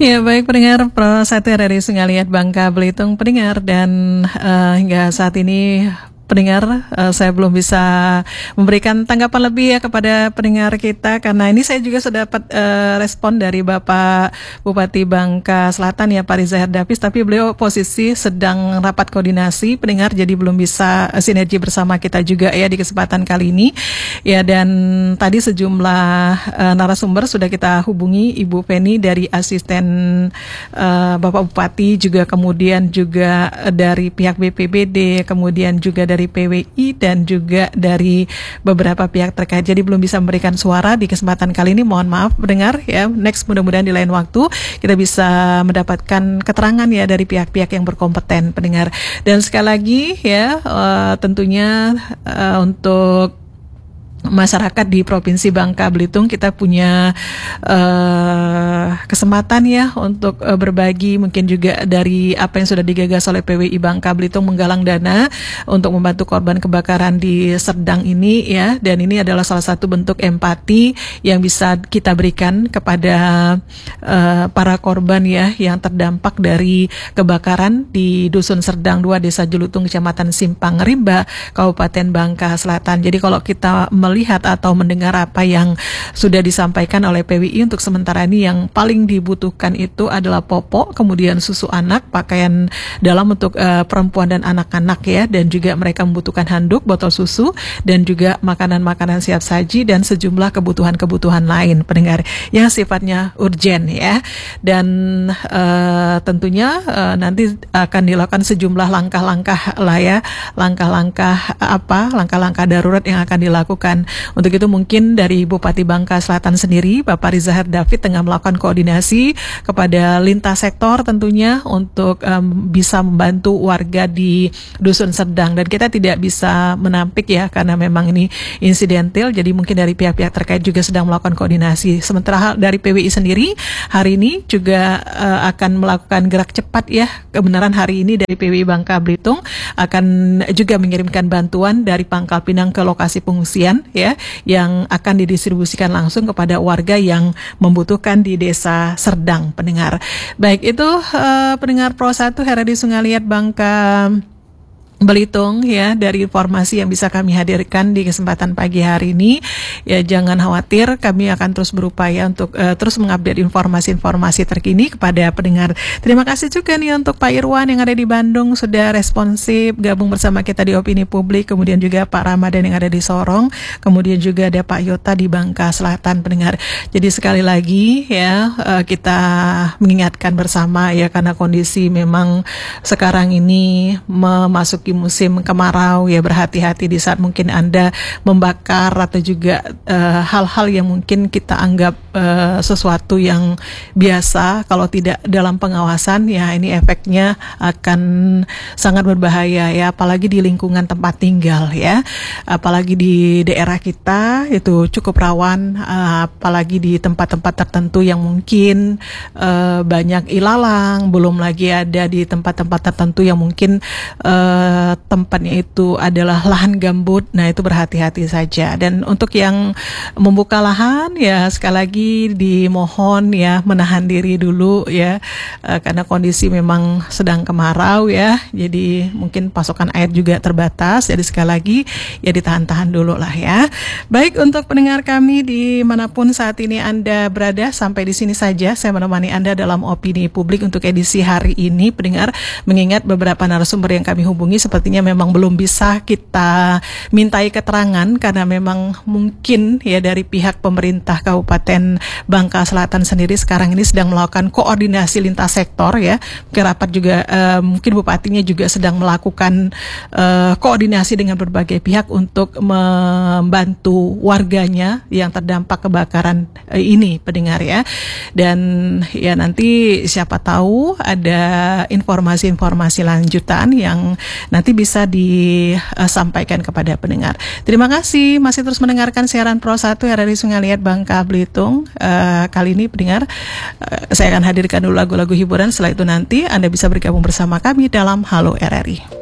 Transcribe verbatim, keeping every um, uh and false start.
Ya, baik pendengar Pro satu R R I Sungai Liat Bangka Belitung pendengar, dan uh, hingga saat ini pendengar, uh, saya belum bisa memberikan tanggapan lebih ya kepada pendengar kita, karena ini saya juga sudah dapat uh, respon dari Bapak Bupati Bangka Selatan ya, Pak Riza Herdafis, tapi beliau posisi sedang rapat koordinasi pendengar, jadi belum bisa uh, sinergi bersama kita juga ya di kesempatan kali ini ya. Dan tadi sejumlah uh, narasumber sudah kita hubungi, Ibu Penny dari asisten uh, Bapak Bupati, juga kemudian juga uh, dari pihak B P B D, kemudian juga dari P W I dan juga dari beberapa pihak terkait. Jadi belum bisa memberikan suara di kesempatan kali ini, mohon maaf mendengar ya. Next, mudah-mudahan di lain waktu kita bisa mendapatkan keterangan ya dari pihak-pihak yang berkompeten pendengar. Dan sekali lagi ya, uh, tentunya uh, untuk masyarakat di Provinsi Bangka Belitung, kita punya uh, kesempatan ya untuk uh, berbagi mungkin juga dari apa yang sudah digagas oleh P W I Bangka Belitung menggalang dana untuk membantu korban kebakaran di Serdang ini ya. Dan ini adalah salah satu bentuk empati yang bisa kita berikan kepada uh, para korban ya yang terdampak dari kebakaran di Dusun Serdang dua, Desa Jelutung, Kecamatan Simpang Rimba, Kabupaten Bangka Selatan. Jadi kalau kita melihat atau mendengar apa yang sudah disampaikan oleh P W I, untuk sementara ini yang paling dibutuhkan itu adalah popok, kemudian susu anak, pakaian dalam untuk uh, perempuan dan anak-anak ya, dan juga mereka membutuhkan handuk, botol susu, dan juga makanan-makanan siap saji dan sejumlah kebutuhan-kebutuhan lain pendengar yang sifatnya urgen ya. Dan uh, tentunya uh, nanti akan dilakukan sejumlah langkah-langkah lah ya, langkah-langkah apa, langkah-langkah darurat yang akan dilakukan. Untuk itu mungkin dari Bupati Bangka Selatan sendiri, Bapak Riza Herdafis, tengah melakukan koordinasi kepada lintas sektor tentunya untuk um, bisa membantu warga di Dusun Serdang. Dan kita tidak bisa menampik ya, karena memang ini insidental, jadi mungkin dari pihak-pihak terkait juga sedang melakukan koordinasi. Sementara dari P W I sendiri hari ini juga uh, akan melakukan gerak cepat ya. Kebenaran hari ini dari P W I Bangka Belitung akan juga mengirimkan bantuan dari Pangkal Pinang ke lokasi pengungsian ya, yang akan didistribusikan langsung kepada warga yang membutuhkan di Desa Serdang pendengar. Baik, itu uh, pendengar Pro satu R R I Sungai Liat Bangka Belitung ya, dari informasi yang bisa kami hadirkan di kesempatan pagi hari ini. Ya, jangan khawatir, kami akan terus berupaya untuk uh, terus mengupdate informasi-informasi terkini kepada pendengar. Terima kasih juga nih untuk Pak Irwan yang ada di Bandung, sudah responsif gabung bersama kita di Opini Publik, kemudian juga Pak Ramadan yang ada di Sorong, kemudian juga ada Pak Yota di Bangka Selatan pendengar. Jadi sekali lagi ya, uh, kita mengingatkan bersama ya, karena kondisi memang sekarang ini memasuki musim kemarau ya, berhati-hati di saat mungkin Anda membakar atau juga uh, hal-hal yang mungkin kita anggap uh, sesuatu yang biasa, kalau tidak dalam pengawasan ya, ini efeknya akan sangat berbahaya ya, apalagi di lingkungan tempat tinggal ya, apalagi di daerah kita itu cukup rawan, uh, apalagi di tempat-tempat tertentu yang mungkin uh, banyak ilalang, belum lagi ada di tempat-tempat tertentu yang mungkin uh, tempatnya itu adalah lahan gambut. Nah, itu berhati-hati saja. Dan untuk yang membuka lahan ya, sekali lagi dimohon ya menahan diri dulu ya, uh, karena kondisi memang sedang kemarau ya, jadi mungkin pasokan air juga terbatas, jadi sekali lagi ya ditahan-tahan dulu lah ya. Baik, untuk pendengar kami dimanapun saat ini Anda berada, sampai di sini saja saya menemani Anda dalam Opini Publik untuk edisi hari ini pendengar, mengingat beberapa narasumber yang kami hubungi sepertinya memang belum bisa kita mintai keterangan, karena memang mungkin ya dari pihak pemerintah Kabupaten Bangka Selatan sendiri sekarang ini sedang melakukan koordinasi lintas sektor ya. Mungkin rapat juga uh, mungkin bupatinya juga sedang melakukan uh, koordinasi dengan berbagai pihak untuk membantu warganya yang terdampak kebakaran uh, ini pendengar ya. Dan ya nanti siapa tahu ada informasi-informasi lanjutan yang nanti bisa disampaikan kepada pendengar. Terima kasih masih terus mendengarkan siaran Pro satu R R I Sungai Liat Bangka Belitung. Uh, kali ini pendengar, uh, saya akan hadirkan dulu lagu-lagu hiburan. Setelah itu nanti Anda bisa bergabung bersama kami dalam Halo R R I.